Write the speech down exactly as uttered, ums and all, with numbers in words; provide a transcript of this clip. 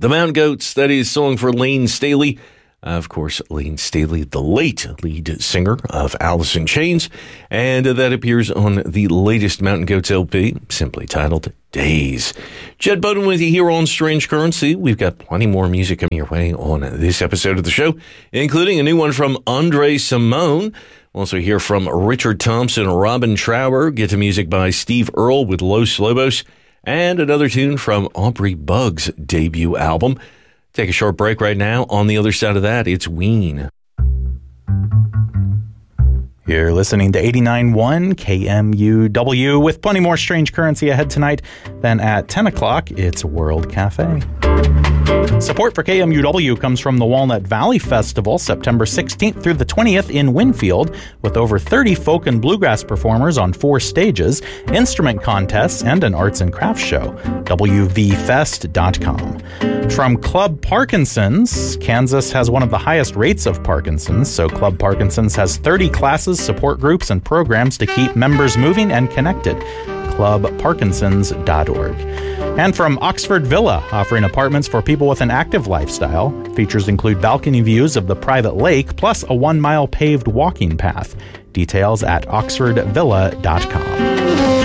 The Mountain Goats, that is song for Layne Staley. Uh, of course, Layne Staley, the late lead singer of Alice in Chains, and uh, that appears on the latest Mountain Goats L P, simply titled Days. Jed Bowden with you here on Strange Currency. We've got plenty more music coming your way on this episode of the show, including a new one from Andre Simone. We'll also hear from Richard Thompson, Robin Trower, get to music by Steve Earle with Los Lobos, and another tune from Aubrey Bugg's debut album. Take a short break right now. On the other side of that, it's Ween. You're listening to eighty-nine point one K M U W with plenty more Strange Currency ahead tonight. Then at ten o'clock, it's World Cafe. Support for K M U W comes from the Walnut Valley Festival, September sixteenth through the twentieth in Winfield, with over thirty folk and bluegrass performers on four stages, instrument contests, and an arts and crafts show. W V fest dot com. From Club Parkinson's, Kansas has one of the highest rates of Parkinson's, so Club Parkinson's has thirty classes, support groups, and programs to keep members moving and connected. club parkinsons dot org. And from Oxford Villa, offering apartments for people with an active lifestyle. Features include balcony views of the private lake, plus a one-mile paved walking path. Details at oxford villa dot com.